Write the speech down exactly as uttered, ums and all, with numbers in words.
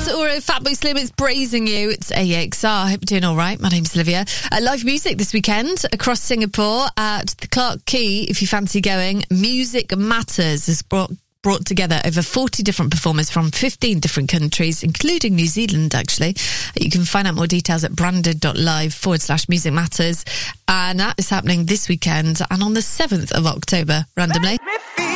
or Fatboy Slim, it's Brazing You. It's A X R. I hope you're doing all right. My name's Olivia. Uh, live music this weekend across Singapore at the Clarke Quay. If you fancy going, Music Matters has brought brought together over forty different performers from fifteen different countries, including New Zealand, actually. You can find out more details at branded.live forward slash Music Matters. And that is happening this weekend and on the seventh of October, randomly.